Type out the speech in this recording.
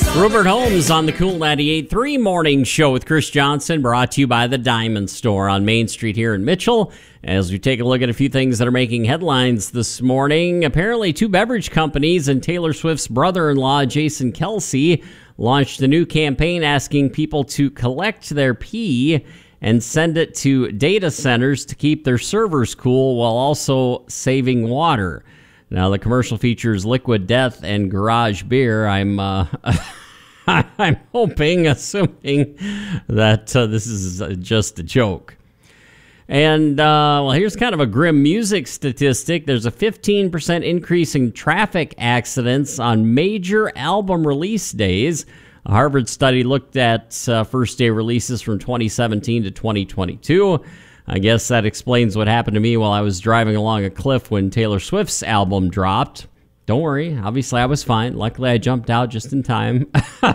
Rupert Holmes on the Cool 98.3 Morning Show with Chris Johnson, brought to you by the Diamond Store on Main Street here in Mitchell. As we take a look at a few things that are making headlines this morning, apparently two beverage companies and Taylor Swift's brother-in-law, Jason Kelce, launched a new campaign asking people to collect their pee and send it to data centers to keep their servers cool while also saving water. Now, the commercial features Liquid Death and Garage Beer. I'm hoping, assuming that this is just a joke. And, well, here's kind of a grim music statistic. There's a 15% increase in traffic accidents on major album release days. A Harvard study looked at first-day releases from 2017 to 2022. I guess that explains what happened to me while I was driving along a cliff when Taylor Swift's album dropped. Don't worry, obviously I was fine. Luckily I jumped out just in time.